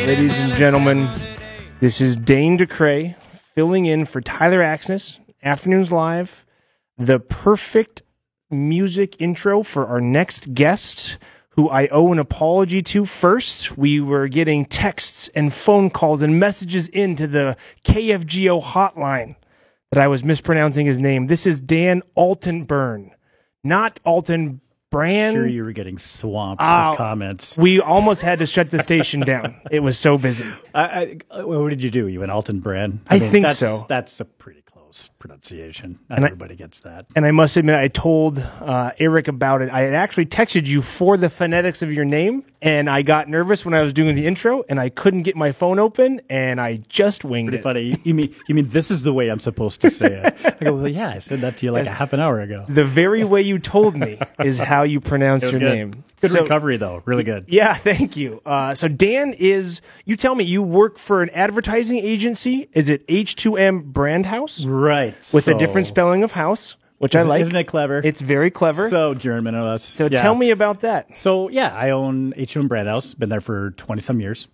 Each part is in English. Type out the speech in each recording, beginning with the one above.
Ladies and gentlemen, this is Dane DeCray filling in for Tyler Axness, Afternoons Live, the perfect music intro for our next guest, who I owe an apology to first. We were getting texts and phone calls and messages into the KFGO hotline that I was mispronouncing his name. This is Dan Altenburn, not Alton Brand. Sure, you were getting swamped with comments. We almost had to shut the station down. It was so busy. What did you do? You went Alton Brand? I mean, think so. That's a pretty close pronunciation. Not everybody gets that. And I must admit, I told Eric about it. I had actually texted you for the phonetics of your name, and I got nervous when I was doing the intro, and I couldn't get my phone open, and I just winged it. Pretty funny. You mean this is the way I'm supposed to say it? I go, well, yeah, I said that to you like a half an hour ago. The very way you told me is how you pronounce your name. Good recovery, though. Really good. Yeah, thank you. So Dan is, you tell me, you work for an advertising agency. Is it H2M Brand House? Right. With a different spelling of house, which I like. Isn't it clever? It's very clever. So German of us. So tell me about that. So, yeah, I own H2M Brand House. Been there for 20-some years.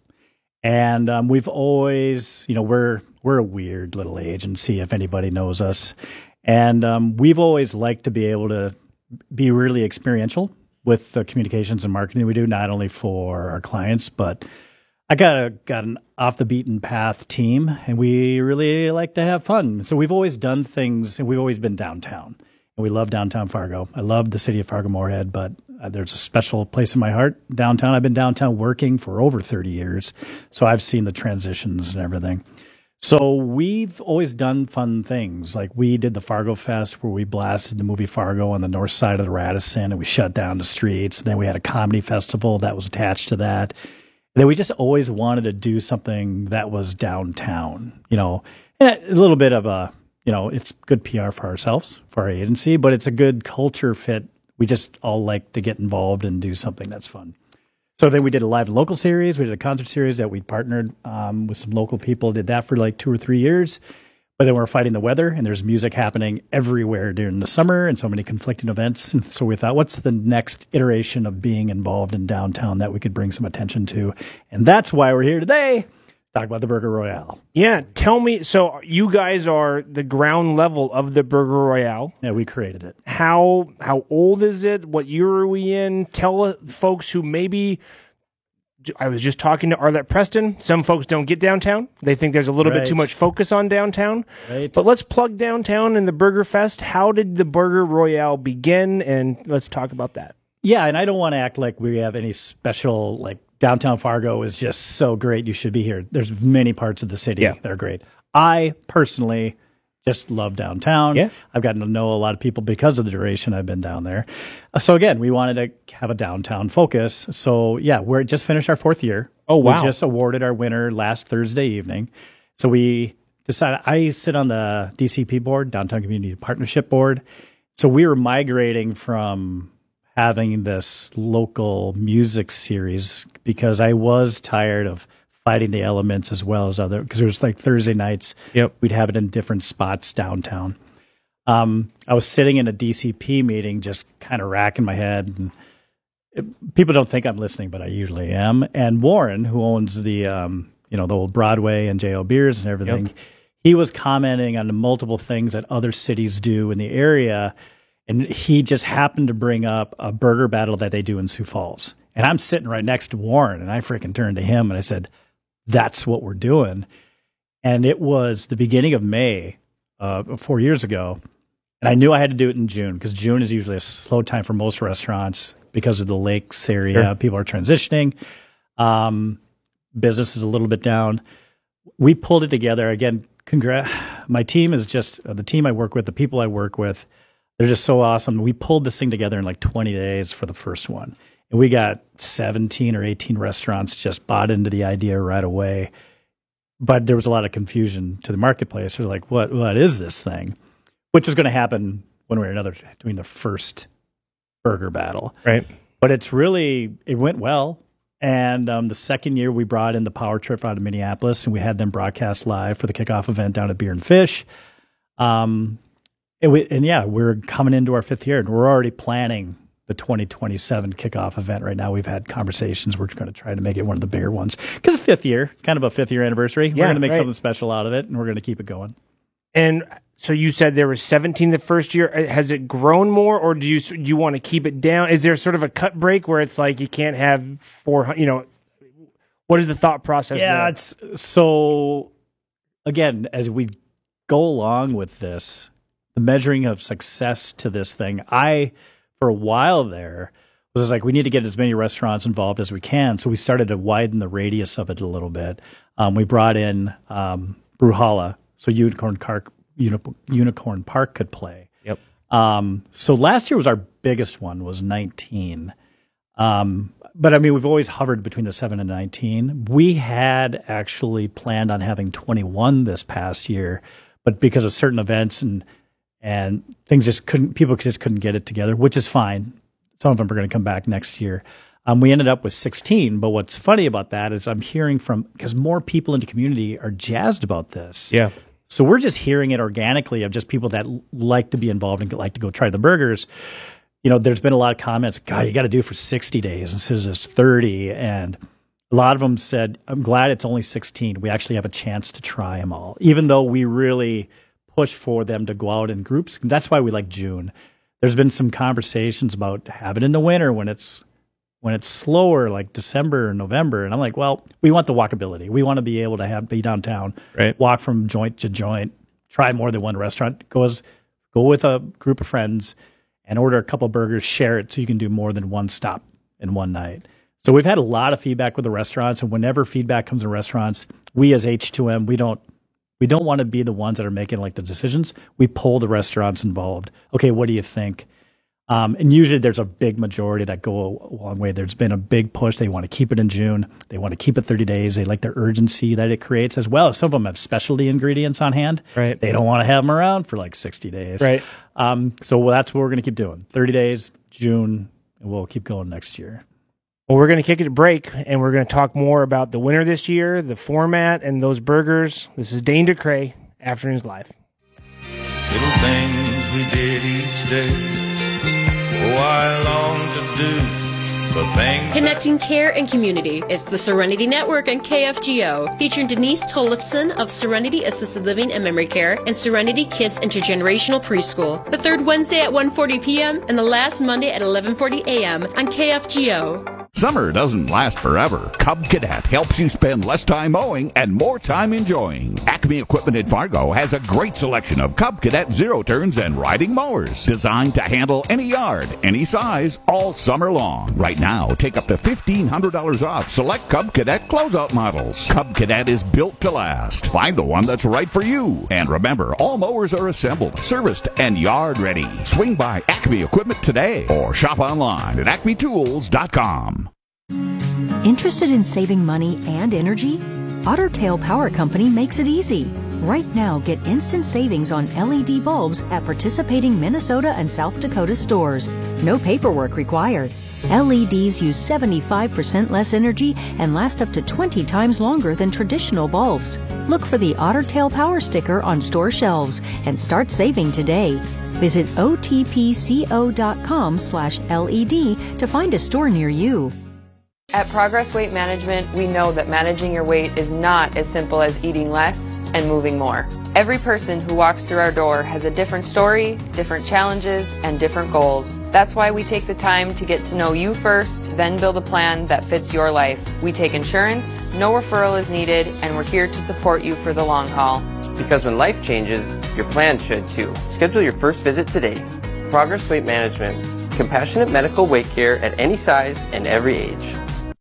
And we've always, we're a weird little agency, if anybody knows us. And we've always liked to be able to be really experiential with the communications and marketing we do, not only for our clients, but I got an off the beaten path team, and we really like to have fun. So we've always done things, and we've always been downtown, and we love downtown Fargo. I love the city of Fargo-Moorhead, but there's a special place in my heart downtown. I've been downtown working for over 30 years, so I've seen the transitions and everything. So we've always done fun things. Like we did the Fargo Fest where we blasted the movie Fargo on the north side of the Radisson, and we shut down the streets. And then we had a comedy festival that was attached to that. And then we just always wanted to do something that was downtown, and a little bit of a, it's good PR for ourselves, for our agency, but it's a good culture fit. We just all like to get involved and do something that's fun. So then we did a live and local series. We did a concert series that we partnered with some local people. Did that for like 2 or 3 years. But then we're fighting the weather, and there's music happening everywhere during the summer and so many conflicting events. And so we thought, what's the next iteration of being involved in downtown that we could bring some attention to? And that's why we're here today. Talk about the Burger Royale. Yeah, tell me. So you guys are the ground level of the Burger Royale. Yeah, we created it. How old is it? What year are we in? Tell folks who maybe. I was just talking to Arlette Preston. Some folks don't get downtown. They think there's a little bit too much focus on downtown. Right. But let's plug downtown and the Burger Fest. How did the Burger Royale begin? And let's talk about that. Yeah, and I don't want to act like we have any special, like downtown Fargo is just so great. You should be here. There's many parts of the city that are great. I personally just love downtown. Yeah. I've gotten to know a lot of people because of the duration I've been down there. So again, we wanted to have a downtown focus. So yeah, we're just finished our 4th year. Oh, wow. We just awarded our winner last Thursday evening. So we decided, I sit on the DCP board, Downtown Community Partnership Board. So we were migrating from having this local music series because I was tired of fighting the elements as well as other, because it was like Thursday nights. Yep. We'd have it in different spots downtown. I was sitting in a DCP meeting, just kind of racking my head. And people don't think I'm listening, but I usually am. And Warren, who owns the, the old Broadway and J.O. Beers and everything, he was commenting on the multiple things that other cities do in the area. And he just happened to bring up a burger battle that they do in Sioux Falls. And I'm sitting right next to Warren, and I freaking turned to him and I said, that's what we're doing. And it was the beginning of May, 4 years ago. And I knew I had to do it in June because June is usually a slow time for most restaurants because of the lakes area. Sure. People are transitioning. Business is a little bit down. We pulled it together. Again, my team is just the team I work with, the people I work with. They're just so awesome. We pulled this thing together in like 20 days for the first one. And we got 17 or 18 restaurants just bought into the idea right away. But there was a lot of confusion to the marketplace. They're like, what is this thing? Which is going to happen one way or another doing the first burger battle. Right. But it went well. And the second year we brought in the Power Trip out of Minneapolis, and we had them broadcast live for the kickoff event down at Beer and Fish. We're coming into our 5th year, and we're already planning the 2027 kickoff event right now. We've had conversations. We're going to try to make it one of the bigger ones because it's 5th year. It's kind of a 5th year anniversary. We're going to make something special out of it, and we're going to keep it going. And so you said there was 17 the first year. Has it grown more, or do you want to keep it down? Is there sort of a cut break where it's like you can't have 400? What is the thought process there? Yeah, so again, as we go along with this, the measuring of success to this thing, for a while there, was like we need to get as many restaurants involved as we can. So we started to widen the radius of it a little bit. We brought in Brewhalla, so Unicorn Park could play. Yep. So last year was our biggest one, was 19. But I mean, we've always hovered between the 7 and 19. We had actually planned on having 21 this past year, but because of certain events and things people just couldn't get it together, which is fine. Some of them are going to come back next year. We ended up with 16. But what's funny about that is I'm hearing because more people in the community are jazzed about this. Yeah. So we're just hearing it organically of just people that like to be involved and like to go try the burgers. There's been a lot of comments, God, you got to do it for 60 days instead of just 30. And a lot of them said, I'm glad it's only 16. We actually have a chance to try them all, even though we really push for them to go out in groups. That's why we like June. There's been some conversations about having it in the winter when it's slower, like December or November. And I'm like, well, we want the walkability. We want to be able to be downtown, right, walk from joint to joint, try more than one restaurant. Go with a group of friends and order a couple burgers, share it so you can do more than one stop in one night. So we've had a lot of feedback with the restaurants, and whenever feedback comes in restaurants, we as H2M, we don't want to be the ones that are making like the decisions. We pull the restaurants involved. Okay, what do you think? And usually there's a big majority that go a long way. There's been a big push. They want to keep it in June. They want to keep it 30 days. They like the urgency that it creates, as well as some of them have specialty ingredients on hand. Right. They don't want to have them around for like 60 days. Right. So that's what we're going to keep doing. 30 days, June, and we'll keep going next year. Well, we're going to kick it a break, and we're going to talk more about the winner this year, the format, and those burgers. This is Dane DeCray, Afternoons Live. Little things we did each day. Oh, I long to do the things. Connecting care and community. It's the Serenity Network and KFGO, featuring Denise Tollefson of Serenity Assisted Living and Memory Care and Serenity Kids Intergenerational Preschool. The third Wednesday at 1:40 p.m. and the last Monday at 11:40 a.m. on KFGO. Summer doesn't last forever. Cub Cadet helps you spend less time mowing and more time enjoying. Acme Equipment in Fargo has a great selection of Cub Cadet zero turns and riding mowers designed to handle any yard, any size, all summer long. Right now, take up to $1,500 off select Cub Cadet closeout models. Cub Cadet is built to last. Find the one that's right for you. And remember, all mowers are assembled, serviced, and yard ready. Swing by Acme Equipment today or shop online at acmetools.com. Interested in saving money and energy? Otter Tail Power Company makes it easy. Right now, get instant savings on LED bulbs at participating Minnesota and South Dakota stores. No paperwork required. LEDs use 75% less energy and last up to 20 times longer than traditional bulbs. Look for the Otter Tail Power sticker on store shelves and start saving today. Visit otpco.com/LED to find a store near you. At Progress Weight Management, we know that managing your weight is not as simple as eating less and moving more. Every person who walks through our door has a different story, different challenges, and different goals. That's why we take the time to get to know you first, then build a plan that fits your life. We take insurance, no referral is needed, and we're here to support you for the long haul. Because when life changes, your plan should too. Schedule your first visit today. Progress Weight Management. Compassionate medical weight care at any size and every age.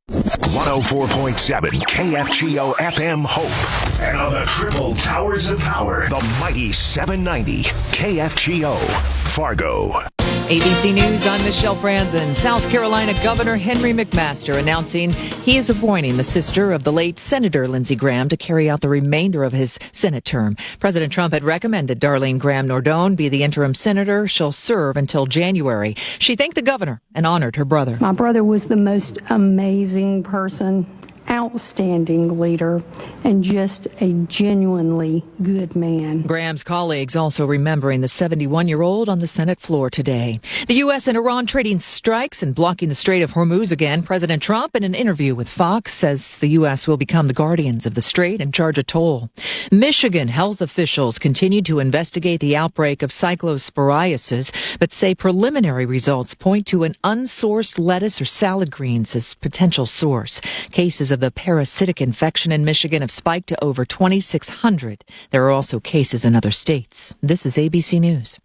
104.7 KFGO FM Hope. And on the triple towers of power, the mighty 790 KFGO Fargo. ABC News, I'm Michelle Franzen. South Carolina Governor Henry McMaster announcing he is appointing the sister of the late Senator Lindsey Graham to carry out the remainder of his Senate term. President Trump had recommended Darlene Graham-Nordone be the interim senator. She'll serve until January. She thanked the governor and honored her brother. My brother was the most amazing person, outstanding leader, and just a genuinely good man. Graham's colleagues also remembering the 71-year-old on the Senate floor today. The U.S. and Iran trading strikes and blocking the Strait of Hormuz again. President Trump, in an interview with Fox, says the U.S. will become the guardians of the strait and charge a toll. Michigan health officials continue to investigate the outbreak of cyclosporiasis, but say preliminary results point to an unsourced lettuce or salad greens as potential source. Cases of the parasitic infection in Michigan have spiked to over 2,600. There are also cases in other states. This is ABC News.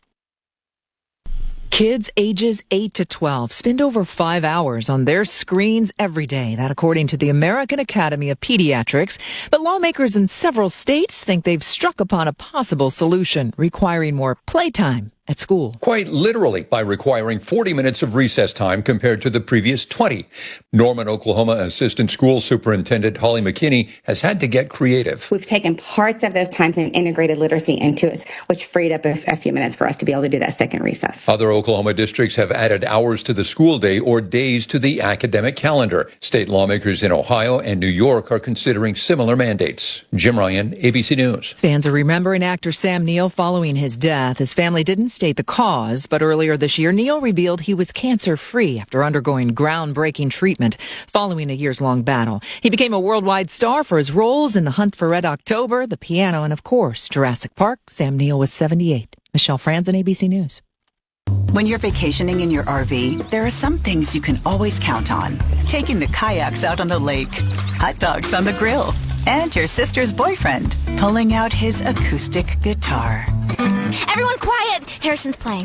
Kids ages 8 to 12 spend over 5 hours on their screens every day. That according to the American Academy of Pediatrics. But lawmakers in several states think they've struck upon a possible solution, requiring more playtime at school. Quite literally by requiring 40 minutes of recess time compared to the previous 20. Norman, Oklahoma Assistant School Superintendent Holly McKinney has had to get creative. We've taken parts of those times and integrated literacy into it, which freed up a few minutes for us to be able to do that second recess. Other Oklahoma districts have added hours to the school day or days to the academic calendar. State lawmakers in Ohio and New York are considering similar mandates. Jim Ryan, ABC News. Fans are remembering actor Sam Neill following his death. His family didn't state the cause, but earlier this year, Neill revealed he was cancer-free after undergoing groundbreaking treatment following a years-long battle. He became a worldwide star for his roles in The Hunt for Red October, The Piano, and of course, Jurassic Park. Sam Neill was 78. Michelle Franzen, ABC News. When you're vacationing in your RV, there are some things you can always count on. Taking the kayaks out on the lake, hot dogs on the grill, and your sister's boyfriend pulling out his acoustic guitar. Everyone quiet! Harrison's playing.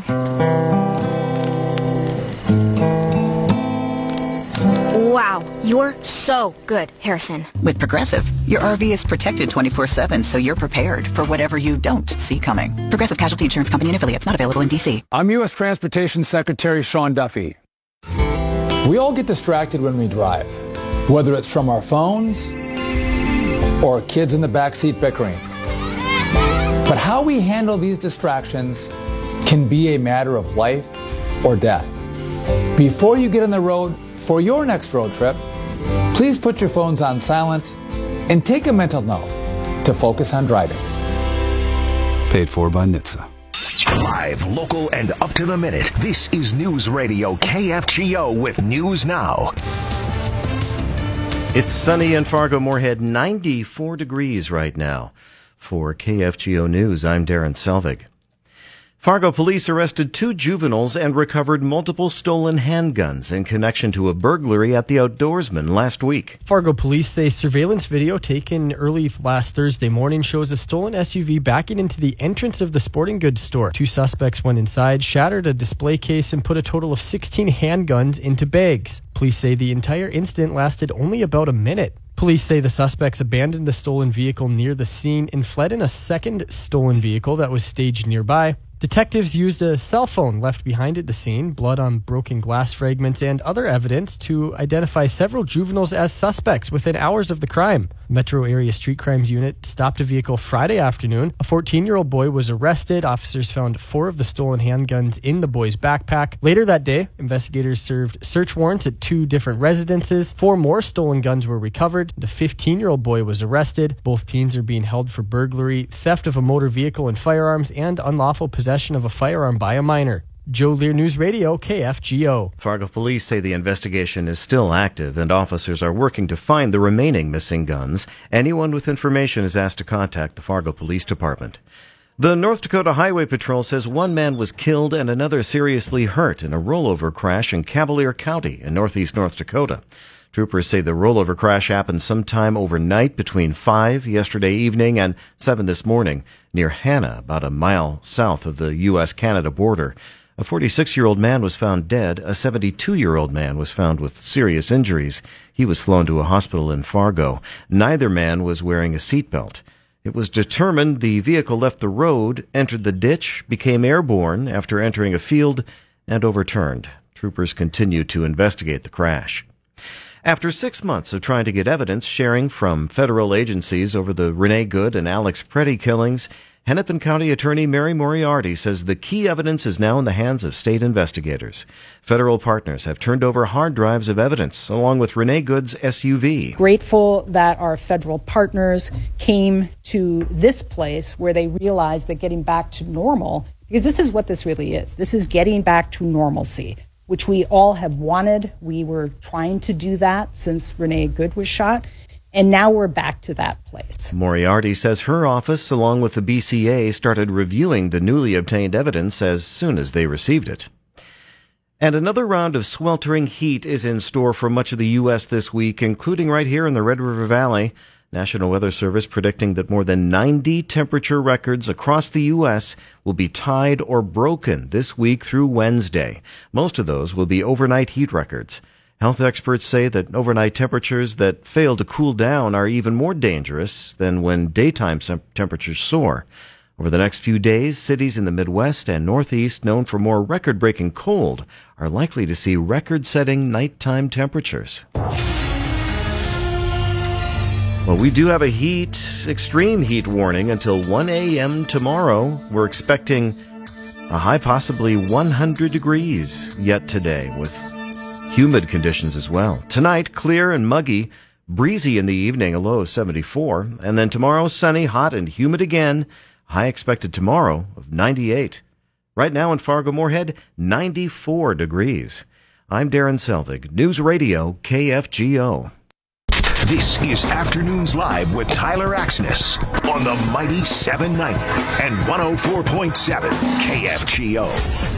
Wow, you're so good, Harrison. With Progressive, your RV is protected 24/7, so you're prepared for whatever you don't see coming. Progressive Casualty Insurance Company and affiliates, not available in D.C. I'm U.S. Transportation Secretary Sean Duffy. We all get distracted when we drive, whether it's from our phones or kids in the backseat bickering. But how we handle these distractions can be a matter of life or death. Before you get on the road for your next road trip, please put your phones on silent and take a mental note to focus on driving. Paid for by NHTSA. Live, local, and up to the minute. This is News Radio KFGO with News Now. It's sunny in Fargo-Moorhead, 94 degrees right now. For KFGO News, I'm Darren Selvig. Fargo police arrested 2 juveniles and recovered multiple stolen handguns in connection to a burglary at the Outdoorsman last week. Fargo police say surveillance video taken early last Thursday morning shows a stolen SUV backing into the entrance of the sporting goods store. 2 suspects went inside, shattered a display case, and put a total of 16 handguns into bags. Police say the entire incident lasted only about a minute. Police say the suspects abandoned the stolen vehicle near the scene and fled in a second stolen vehicle that was staged nearby. Detectives used a cell phone left behind at the scene, blood on broken glass fragments, and other evidence to identify several juveniles as suspects within hours of the crime. Metro Area Street Crimes Unit stopped a vehicle Friday afternoon. A 14-year-old boy was arrested. Officers found 4 of the stolen handguns in the boy's backpack. Later that day, investigators served search warrants at 2 different residences. 4 more stolen guns were recovered. The 15-year-old boy was arrested. Both teens are being held for burglary, theft of a motor vehicle and firearms, and unlawful possession of a firearm by a minor. Joe Lear, News Radio, KFGO. Fargo police say the investigation is still active and officers are working to find the remaining missing guns. Anyone with information is asked to contact the Fargo Police Department. The North Dakota Highway Patrol says 1 man was killed and another seriously hurt in a rollover crash in Cavalier County in northeast North Dakota. Troopers say the rollover crash happened sometime overnight between 5 yesterday evening and 7 this morning near Hanna, about a mile south of the U.S.-Canada border. A 46-year-old man was found dead. A 72-year-old man was found with serious injuries. He was flown to a hospital in Fargo. Neither man was wearing a seatbelt. It was determined the vehicle left the road, entered the ditch, became airborne after entering a field, and overturned. Troopers continue to investigate the crash. After 6 months of trying to get evidence sharing from federal agencies over the Renee Good and Alex Preddy killings, Hennepin County Attorney Mary Moriarty says the key evidence is now in the hands of state investigators. Federal partners have turned over hard drives of evidence, along with Renee Good's SUV. Grateful that our federal partners came to this place where they realized that getting back to normal, because this is what this really is. This is getting back to normalcy, which we all have wanted. We were trying to do that since Renee Good was shot. And now we're back to that place. Moriarty says her office, along with the BCA, started reviewing the newly obtained evidence as soon as they received it. And another round of sweltering heat is in store for much of the U.S. this week, including right here in the Red River Valley. National Weather Service predicting that more than 90 temperature records across the U.S. will be tied or broken this week through Wednesday. Most of those will be overnight heat records. Health experts say that overnight temperatures that fail to cool down are even more dangerous than when daytime temperatures soar. Over the next few days, cities in the Midwest and Northeast known for more record-breaking cold are likely to see record-setting nighttime temperatures. Well, we do have a extreme heat warning until 1 a.m. tomorrow. We're expecting a high possibly 100 degrees yet today with humid conditions as well. Tonight, clear and muggy, breezy in the evening, a low of 74. And then tomorrow, sunny, hot, and humid again. High expected tomorrow of 98. Right now in Fargo-Moorhead, 94 degrees. I'm Darren Selvig, News Radio KFGO. This is Afternoons Live with Tyler Axness on the Mighty 790 and 104.7 KFGO.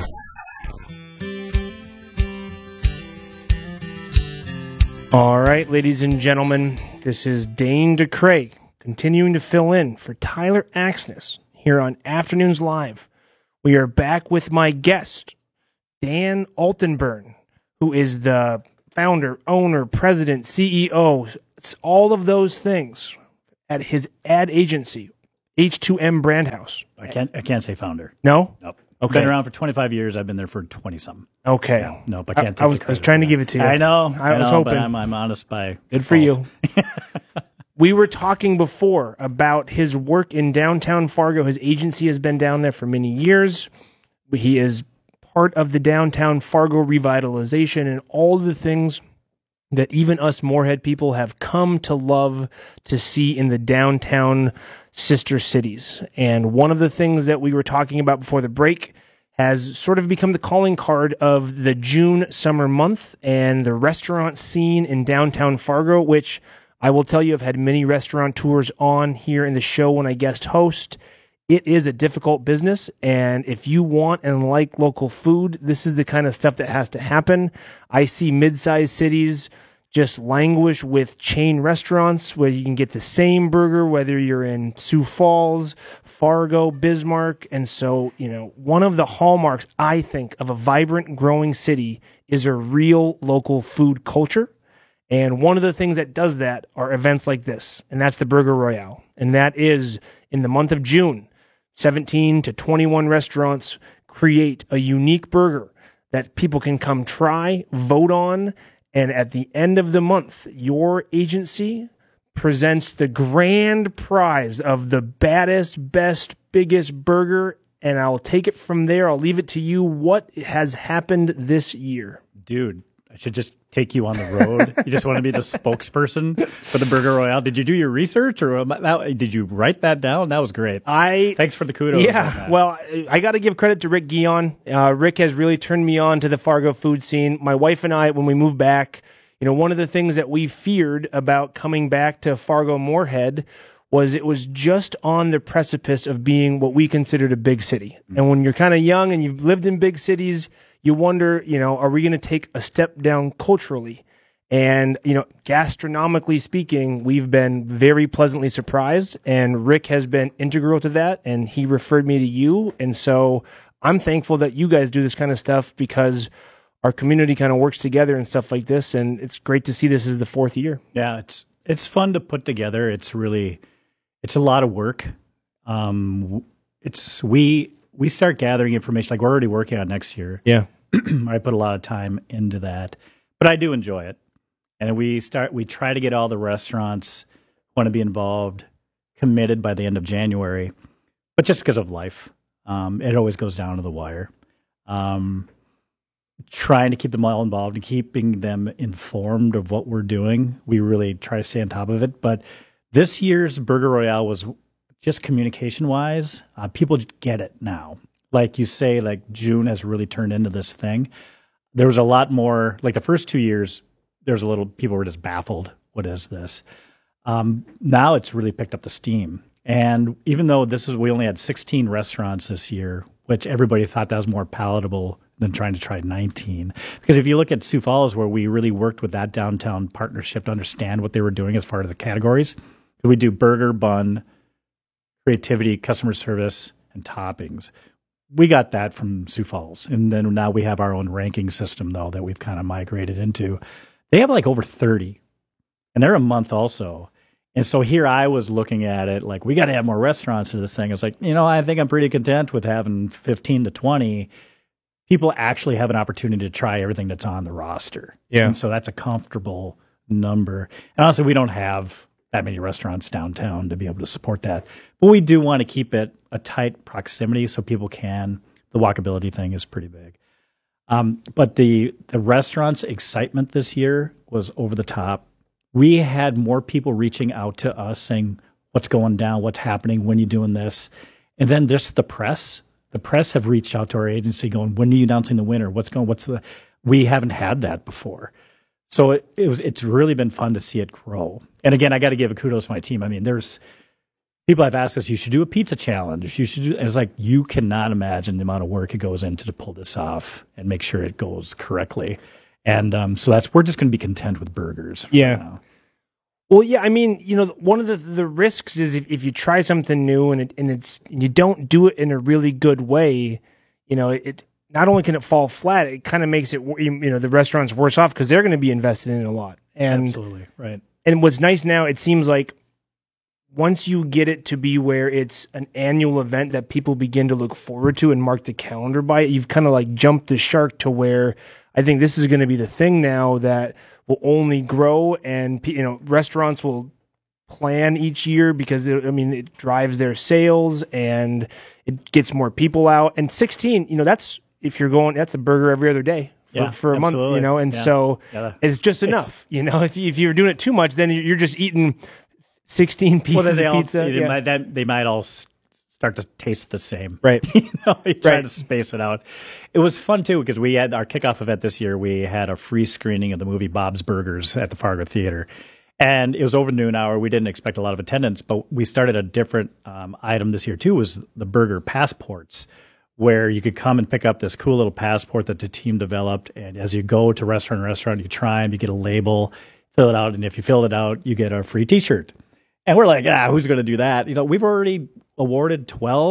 All right, ladies and gentlemen, this is Dane DeCray continuing to fill in for Tyler Axness here on Afternoons Live. We are back with my guest, Dan Altenburn, who is the founder, owner, president, CEO, all of those things at his ad agency, H2M Brand House. I can't say founder. No? Nope. Okay. Been around for 25 years. I've been there for 20-something. Okay. Yeah, nope, I can't take I was trying to give it to you. I know. I was hoping. But I'm honest by Good for you. We were talking before about his work in downtown Fargo. His agency has been down there for many years. He is part of the downtown Fargo revitalization and all the things that even us Moorhead people have come to love to see in the downtown sister cities. And one of the things that we were talking about before the break has sort of become the calling card of the June summer month and the restaurant scene in downtown Fargo, which I will tell you I've had many restaurant tours on here in the show when I guest host. It is a difficult business, and if you want and like local food, this is the kind of stuff that has to happen. I see mid-sized cities just languish with chain restaurants where you can get the same burger, whether you're in Sioux Falls, Fargo, Bismarck. And so, one of the hallmarks, I think, of a vibrant, growing city is a real local food culture. And one of the things that does that are events like this, and that's the Burger Royale. And that is in the month of June, 17 to 21 restaurants create a unique burger that people can come try, vote on, and at the end of the month, your agency presents the grand prize of the baddest, best, biggest burger, and I'll take it from there. I'll leave it to you. What has happened this year? Dude, I should just take you on the road. You just want to be the spokesperson for the Burger Royale. Did you do your research, or did you write that down? That was great. Thanks for the kudos. Yeah, well, I got to give credit to Rick Guion. Rick has really turned me on to the Fargo food scene. My wife and I, when we moved back, one of the things that we feared about coming back to Fargo Moorhead was it was just on the precipice of being what we considered a big city. Mm-hmm. And when you're kind of young and you've lived in big cities, you wonder, are we going to take a step down culturally? And, gastronomically speaking, we've been very pleasantly surprised, and Rick has been integral to that, and he referred me to you. And so I'm thankful that you guys do this kind of stuff because our community kind of works together and stuff like this, and it's great to see this is the fourth year. Yeah, it's fun to put together. It's a lot of work. We start gathering information, like we're already working on next year. Yeah. I put a lot of time into that, but I do enjoy it. And we try to get all the restaurants who want to be involved committed by the end of January, but just because of life, it always goes down to the wire. Trying to keep them all involved and keeping them informed of what we're doing. We really try to stay on top of it. But this year's Burger Royale was just communication-wise. People get it now. Like you say, like June has really turned into this thing. There was a lot more, like the first 2 years, people were just baffled. What is this? Now it's really picked up the steam. And even though we only had 16 restaurants this year, which everybody thought that was more palatable than trying to try 19. Because if you look at Sioux Falls, where we really worked with that downtown partnership to understand what they were doing as far as the categories, we do burger, bun, creativity, customer service, and toppings. We got that from Sioux Falls. And then now we have our own ranking system, though, that we've kind of migrated into. They have like over 30, and they're a month also. And so here I was looking at it like, we got to have more restaurants into this thing. It's like, I think I'm pretty content with having 15 to 20. People actually have an opportunity to try everything that's on the roster. Yeah. And so that's a comfortable number. And honestly, we don't have that many restaurants downtown to be able to support that. But we do want to keep it a tight proximity so people can. The walkability thing is pretty big. But the restaurant's excitement this year was over the top. We had more people reaching out to us saying, what's going down, what's happening, when are you doing this? And then just the press. The press have reached out to our agency going, when are you announcing the winner? We haven't had that before. So it's really been fun to see it grow. And again, I got to give a kudos to my team. I mean, there's people have asked us, you should do a pizza challenge. And it's like, you cannot imagine the amount of work it goes into to pull this off and make sure it goes correctly. And so we're just going to be content with burgers. Yeah. Well, yeah, I mean, one of the risks is if you try something new and you don't do it in a really good way, it not only can it fall flat, it kind of makes it, the restaurants worse off because they're going to be invested in it a lot. And, absolutely, right. And what's nice now, it seems like once you get it to be where it's an annual event that people begin to look forward to and mark the calendar by it, you've kind of like jumped the shark to where I think this is going to be the thing now that will only grow, and restaurants will plan each year because it drives their sales and it gets more people out. And 16, that's that's a burger every other day for a month, and so it's just enough. If you're doing it too much, then you're just eating 16 pieces of pizza. They might all start to taste the same. Right. You try to space it out. It was fun, too, because we had our kickoff event this year. We had a free screening of the movie Bob's Burgers at the Fargo Theater. And it was over noon hour. We didn't expect a lot of attendance, but we started a different item this year, too, was the burger passports, where you could come and pick up this cool little passport that the team developed. And as you go to restaurant, you try them, you get a label, fill it out. And if you fill it out, you get a free T-shirt. And we're like, who's going to do that? We've already awarded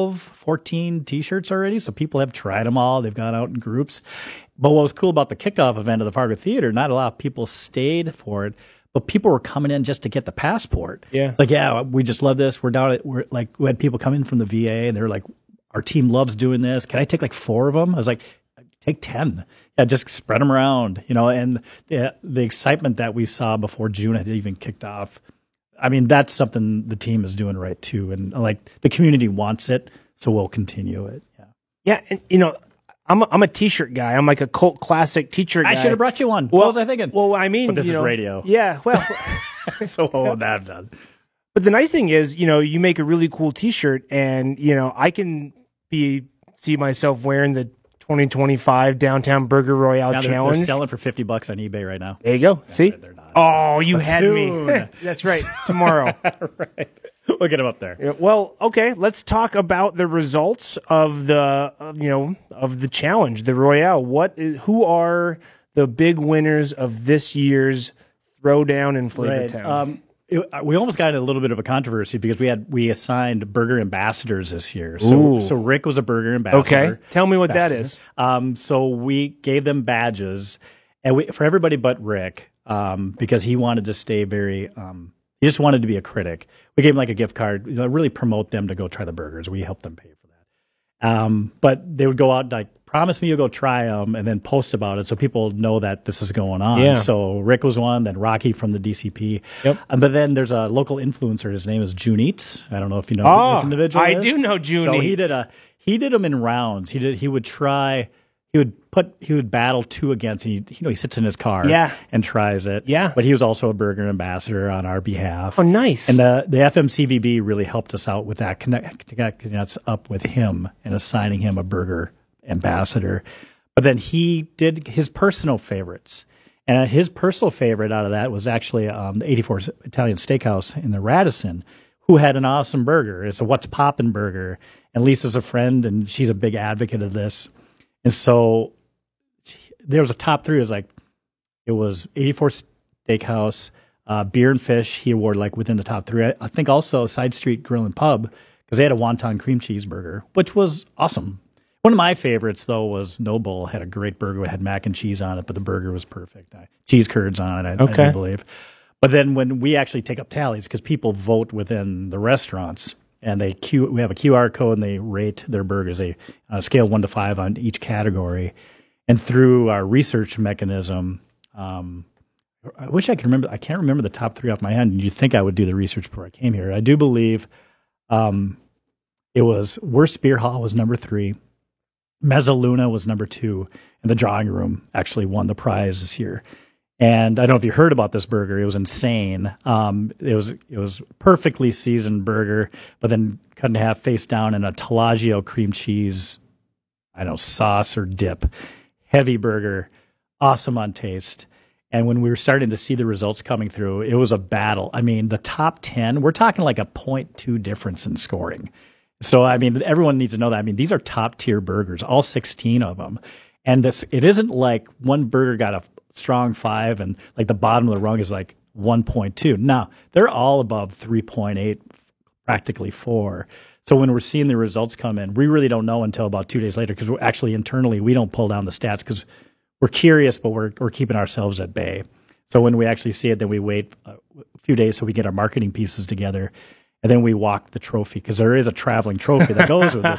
14 T-shirts already, so people have tried them all. They've gone out in groups. But what was cool about the kickoff event of the Fargo Theater, not a lot of people stayed for it, but people were coming in just to get the passport. Yeah. Like, we just love this. We had people come in from the VA, and they're like, our team loves doing this. Can I take like 4 of them? I was like, take 10. Yeah, just spread them around, and the excitement that we saw before June had even kicked off. I mean, that's something the team is doing right, too. And, the community wants it, so we'll continue it. Yeah, and, I'm a T-shirt guy. I'm like a cult classic T-shirt guy. I should have brought you one. What was I thinking? Well, I mean, but this is radio. Yeah, well. So what would that have done? But the nice thing is, you make a really cool T-shirt, and, I can see myself wearing the 2025 Downtown Burger Royale Challenge. They're selling for $50 on eBay right now. There you go. See? They're not. Oh, you had me. That's right. Tomorrow. Right. We'll get them up there. Yeah, well, okay. Let's talk about the results of the of the challenge, the Royale. Who are the big winners of this year's Throwdown in Flavortown? We almost got in a little bit of a controversy because we assigned burger ambassadors this year. So Rick was a burger ambassador. Okay, tell me what that is. So we gave them badges, and for everybody but Rick, because he wanted to stay very. He just wanted to be a critic. We gave him like a gift card, really promote them to go try the burgers. We helped them pay for But they would go out like, promise me you'll go try them and then post about it so people know that this is going on. Yeah. So Rick was one, then Rocky from the DCP. Yep. But then there's a local influencer. His name is June Eats. I don't know if you know who this individual is. I do know June So Eats. he did them in rounds. He would battle 2 against, and he sits in his car and tries it. Yeah. But he was also a burger ambassador on our behalf. Oh, nice. And the FMCVB really helped us out with that, connecting us up with him and assigning him a burger ambassador. But then he did his personal favorites. And his personal favorite out of that was actually the 84 Italian Steakhouse in the Radisson, who had an awesome burger. It's a What's Poppin' burger. And Lisa's a friend, and she's a big advocate of this. And so there was a top 3. It was 84 Steakhouse, Beer and Fish. He awarded within the top 3. I think also Side Street Grill and Pub, because they had a wonton cream cheese burger, which was awesome. One of my favorites, though, was Noble. Had a great burger. It had mac and cheese on it, but the burger was perfect. Cheese curds on it, I do believe. But then when we actually take up tallies, because people vote within the restaurants, and we have a QR code, and they rate their burgers. They scale 1 to 5 on each category. And through our research mechanism, I wish I could remember. I can't remember the top 3 off my head. You'd think I would do the research before I came here. I do believe it was Worst Beer Hall was number 3. Mezzaluna was number 2, and the Drawing Room actually won the prize this year. And I don't know if you heard about this burger. It was insane. It was perfectly seasoned burger, but then cut in half face down in a Telaggio cream cheese, sauce or dip. Heavy burger, awesome on taste. And when we were starting to see the results coming through, it was a battle. I mean, the top 10, we're talking like a 0.2 difference in scoring. So, everyone needs to know that. These are top-tier burgers, all 16 of them. And it isn't like one burger got a strong 5 and the bottom of the rung is 1.2. No, they're all above 3.8, practically 4. So when we're seeing the results come in, we really don't know until about 2 days later, because we're actually internally, we don't pull down the stats because we're curious, but we're keeping ourselves at bay. So when we actually see it, then we wait a few days so we get our marketing pieces together. And then we walk the trophy, because there is a traveling trophy that goes with this